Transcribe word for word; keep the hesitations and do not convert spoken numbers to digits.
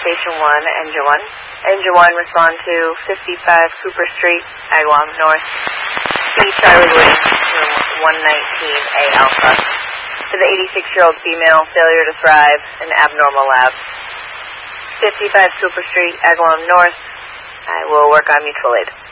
Station one, Engine one. Engine one, respond to fifty-five Cooper Street, Agawam North. C Charlie Williams, room one nineteen A Alpha. For the eighty-six-year-old female, failure to thrive, an abnormal lab. fifty-five Cooper Street, Agawam North. I will work on mutual aid.